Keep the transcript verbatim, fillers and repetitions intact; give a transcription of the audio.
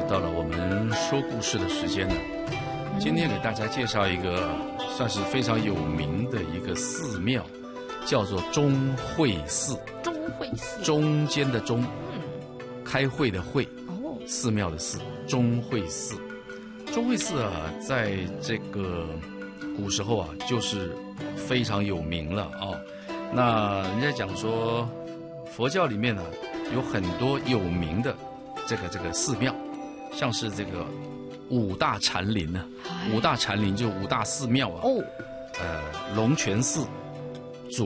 到了我们说故事的时间了。今天给大家介绍一个算是非常有名的一个寺庙，叫做中会寺。 中会寺， 中间的中， 嗯， 开会的会， 哦， 寺庙的寺，中会寺。中会寺啊，在这个古时候啊，就是非常有名了哦。那人家讲说，佛教里面呢、啊，有很多有名的这个这个寺庙，像是这个五大禅林呢、啊，五大禅林就五大寺庙啊， 哦， 呃，龙泉寺、